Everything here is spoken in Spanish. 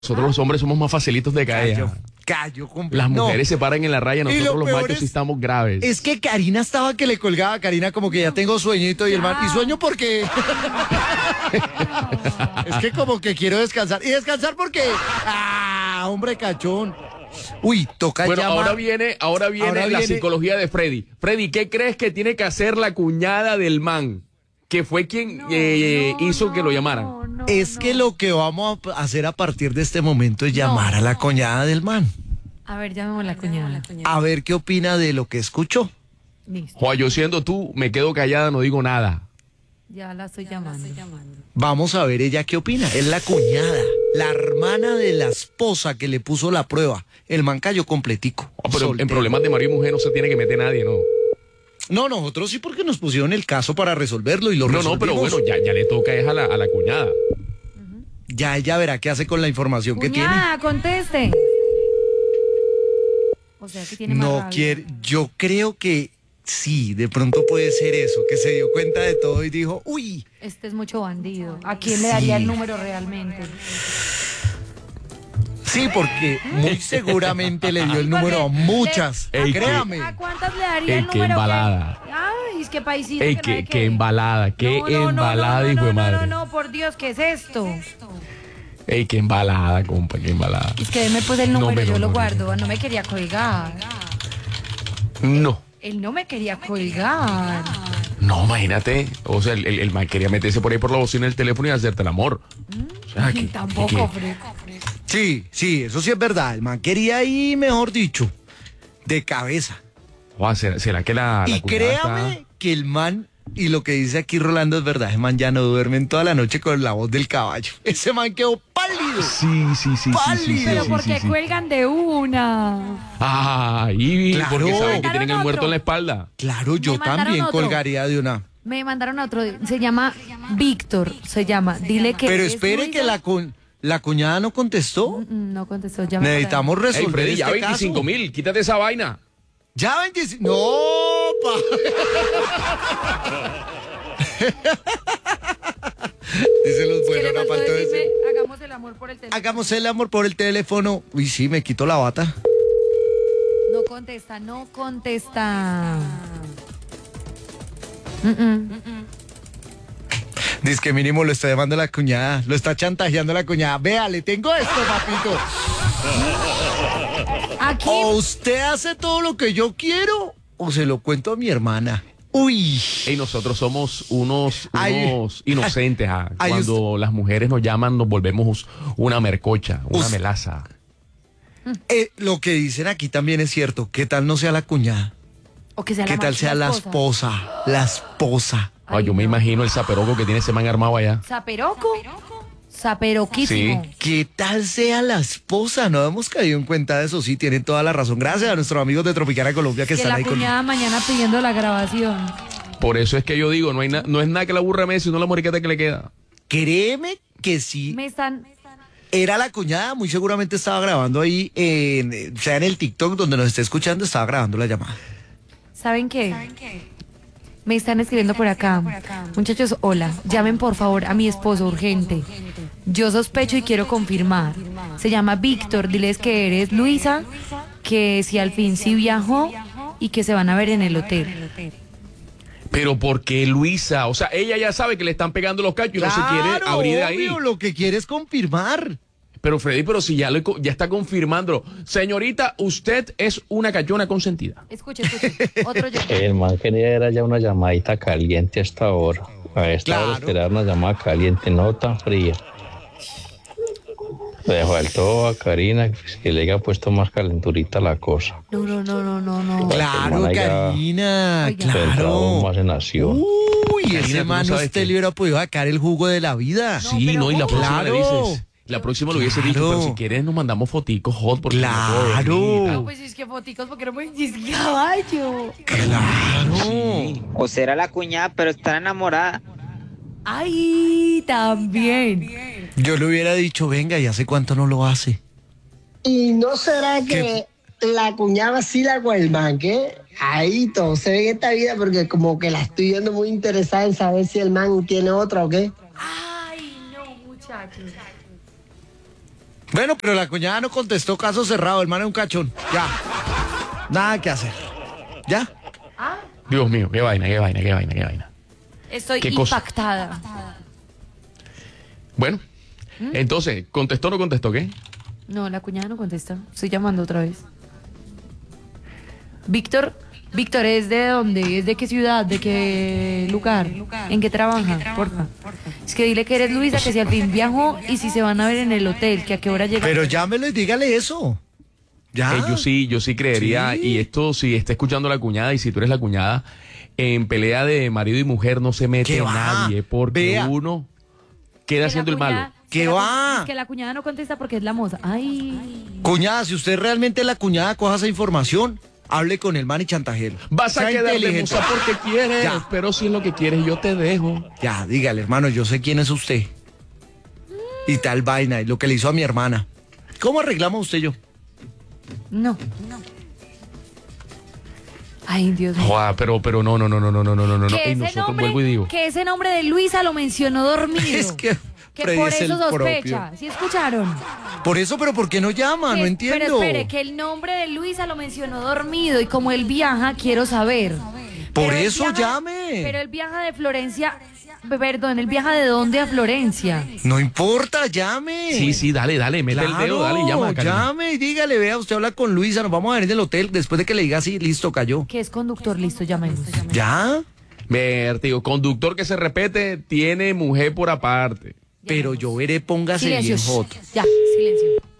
Nosotros los hombres somos más facilitos de caer. Callo Las mujeres se paran en la raya, nosotros los machos sí estamos graves. Es que Karina estaba que le colgaba. Karina como que ya tengo sueñito y el man, ¿y sueño por qué? Es que como que quiero descansar. ¿Y descansar por qué? Hombre cachón. Uy, toca bueno, llamar. Ahora viene la psicología de Freddy. Freddy, ¿qué crees que tiene que hacer la cuñada del man? Que fue quien hizo que lo llamaran. Es que lo que vamos a hacer a partir de este momento es llamar a la cuñada del man. A ver, llamemos a la cuñada. A ver qué opina de lo que escuchó. Listo. Juan, yo siendo tú, me quedo callada, no digo nada. Ya la estoy llamando. Vamos a ver ella qué opina. Es la cuñada, la hermana de la esposa que le puso la prueba. El man cayó completico. Pero soltero. en problemas de marido y mujer no se tiene que meter nadie, ¿no? No, nosotros sí porque nos pusieron el caso para resolverlo y lo resolvimos. No, pero bueno, ya le toca es a la cuñada. Ya ella verá qué hace con la información que tiene. Cuñada, conteste. O sea, que tiene más No rabia. quiere, yo creo que sí, de pronto puede ser eso, que se dio cuenta de todo y dijo, uy. Este es mucho bandido. ¿A quién le daría el número realmente? Sí, porque muy seguramente le dio el número a muchas. Ey, Créame. ¿A cuántas le daría el Qué número? embalada. Ay, es que paisito. Ey, que no qué embalada, qué embalada, hijo de madre. No, por Dios, ¿qué es esto? Ey, qué embalada, compa, qué embalada. Es que me puse el número, pero yo lo no, guardo. No me quería colgar. No. Él no me quería colgar. No, imagínate. O sea, el man quería meterse por ahí por la bocina del teléfono y hacerte el amor. O sea, Tampoco, Fred. Sí, eso sí es verdad. El man quería ir, mejor dicho, de cabeza. ¿Será que la Y cuñada créame que el man, y lo que dice aquí Rolando es verdad, ese man ya no duerme en toda la noche con la voz del caballo. Ese man quedó pálido. Sí. Pálido. Pero porque cuelgan de una. Porque Claro. saben que tienen el Mandaron muerto otro. en la espalda. Claro, yo mandaron también otro. colgaría de una. Me mandaron a otro, se llama Víctor, se llama. Dile que Pero es espere Luisa. que la cuñada no contestó. No contestó, ya me Necesitamos Ey, resolver Freddy, ya este 25,000, quítate esa vaina. caso. Ya 25. No, Dice los Es que le buenos, no faltó faltó decirme, decir. hagamos el amor por el teléfono. Hagamos el amor por el teléfono. Uy, sí, me quito la bata. No contesta. Dice que mínimo lo está llamando la cuñada. Lo está chantajeando la cuñada. Vea, le tengo esto, papito. Aquí, O usted hace todo lo que yo quiero, o se lo cuento a mi hermana. Uy. Y nosotros somos unos Ay. inocentes. Ay, Cuando las mujeres nos llaman, nos volvemos una mercocha, una melaza. Lo que dicen aquí también es cierto. ¿Qué tal no sea la cuñada? o que sea ¿Qué tal sea la esposa? La esposa. Ay, yo me imagino el zaperoco que tiene ese man armado allá. ¿Zaperoco? Zaperoquísimo. Sí. ¿Qué tal sea la esposa? No hemos caído en cuenta de eso. Sí, tienen toda la razón. Gracias a nuestros amigos de Tropicana Colombia que Que están la ahí con. cuñada mañana pidiendo la grabación. Por eso es que yo digo, no es nada que la burra me sino la moriqueta que le queda. Créeme que sí. Me están... Era la cuñada, muy seguramente estaba grabando ahí, sea en el TikTok donde nos esté escuchando, estaba grabando la llamada. ¿Saben qué? Me están escribiendo por acá. Muchachos, hola. Llamen por favor a mi esposo urgente. Yo sospecho y quiero confirmar. Se llama Víctor. Diles que eres Luisa, que si al fin sí viajó y que se van a ver en el hotel. Pero ¿por qué Luisa? O sea, ella ya sabe que le están pegando los cachos y no se quiere abrir de ahí. Obvio, lo que quiere es confirmar. Pero Freddy, si ya está confirmándolo. Señorita, usted es una cachona consentida. Escuche. Otro yo. El man quería era ya una llamadita caliente a esta hora. A esta hora Claro. esperar una llamada caliente, no tan fría. Le faltó a Karina que le haya puesto más calenturita la cosa. No. Claro, hermana, ya- Karina, Oiga. Entramos claro. más en acción. Uy, Karina, ese tú man no sabes usted qué. le hubiera podido sacar el jugo de la vida. Sí, pero no, y la ¿cómo? próxima le Claro. dices. La próxima le hubiese dicho, Claro. pero si quieres nos mandamos foticos hot porque no puedo Claro. dormir. No, pues es que foticos porque no me dice caballo. Claro. O será la cuñada, pero está enamorada. Ay, también. Yo le hubiera dicho, venga, ¿y hace cuánto no lo hace? ¿Y no será que la cuñada sí la Guaymán, que ahí todo se ve en esta vida porque como que la estoy viendo muy interesada en saber si el man tiene otra o qué? Ay, no, muchachos. Bueno, pero la cuñada no contestó, caso cerrado, el man es un cachón. Ya. Nada que hacer. ¿Ya? Dios mío, qué vaina. Estoy ¿Qué cosa? impactada. Bueno, entonces, ¿contestó o no contestó qué? No, la cuñada no contesta. Estoy llamando otra vez. Víctor, ¿es de dónde? ¿Es de qué ciudad? ¿De qué lugar? ¿En qué trabaja? Porfa. Es que dile que eres Luisa, que si al fin viajó y si se van a ver en el hotel, que a qué hora llega. Pero llámelo y dígale eso. Ya. Yo sí creería, Sí. y esto si está escuchando la cuñada, y si tú eres la cuñada, en pelea de marido y mujer no se mete ¿Qué va? nadie, porque Vea. uno queda haciendo el malo. ¿Qué va? Es que la cuñada no contesta porque es la moza. Ay. Cuñada, si usted realmente es la cuñada, coja esa información, hable con el man y chantajelo. Vas a Sea quedar de inteligente. musa porque quieres, Ya. pero si es lo que quieres, yo te dejo. Ya, dígale, hermano, yo sé quién es usted. Y tal vaina, y lo que le hizo a mi hermana. ¿Cómo arreglamos usted y yo? No. Ay, Dios mío. Joa, pero no. Que Y ese nosotros vuelvo y digo. que ese nombre de Luisa lo mencionó dormido. Es que Que Freddy por es eso el sospecha. propio. ¿Sí escucharon? Por eso, pero ¿por qué no llama? No entiendo. Pero espere, que el nombre de Luisa lo mencionó dormido y como él viaja, quiero saber. Por Pero él eso llame. Pero él viaja de Florencia, perdón, él viaja de dónde a Florencia. No importa, llame. Sí, dale, mete el dedo, dale y llama, Karina. llame y dígale, vea, usted habla con Luisa, nos vamos a ver en el hotel, después de que le diga así, listo, cayó. Que es conductor, listo, llamemos. ¿Ya? Ver, digo, conductor que se repete tiene mujer por aparte. Pero yo veré, póngase Silencio. bien joto. Ya, silencio.